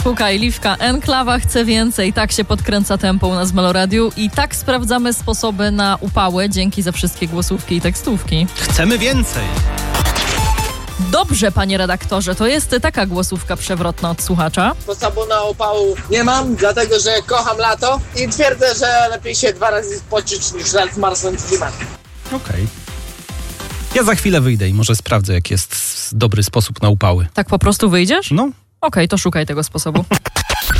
Huka i Liwka. Enklawa chce więcej. Tak się podkręca tempo u nas w Meloradiu i tak sprawdzamy sposoby na upały. Dzięki za wszystkie głosówki i tekstówki. Chcemy więcej. Dobrze, panie redaktorze, to jest taka głosówka przewrotna od słuchacza. Sposobu na upału nie mam, dlatego że kocham lato i twierdzę, że lepiej się 2 razy spocić niż raz zmarzłem klimatem. Okej. Ja za chwilę wyjdę i może sprawdzę, jaki jest dobry sposób na upały. Tak po prostu wyjdziesz? No. Okej, to szukaj tego sposobu.